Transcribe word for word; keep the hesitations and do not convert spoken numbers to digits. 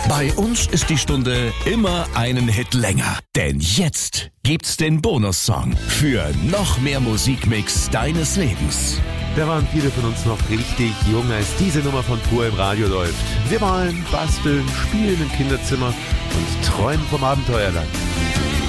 Bei uns ist die Stunde immer einen Hit länger. Denn jetzt gibt's den Bonussong für noch mehr Musikmix deines Lebens. Da waren viele von uns noch richtig jung, als diese Nummer von Pur im Radio läuft. Wir malen, basteln, spielen im Kinderzimmer und träumen vom Abenteuerland.